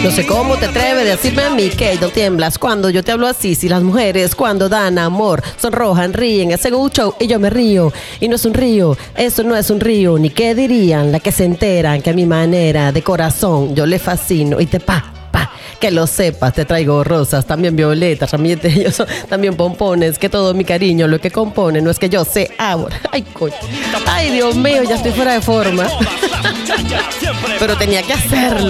No sé cómo te atreves a decirme a mí que no tiemblas cuando yo te hablo así. Si las mujeres cuando dan amor sonrojan, ríen, hacen un show y yo me río. Y no es un río, eso no es un río. Ni qué dirían las que se enteran que a mi manera de corazón yo le fascino. Y te que lo sepas, te traigo rosas, también violetas, ramilletes, también pompones, que todo mi cariño lo que compone, no es que yo sé ahora. Ay, coño. Ay, Dios mío, ya estoy fuera de forma. Pero tenía que hacerlo.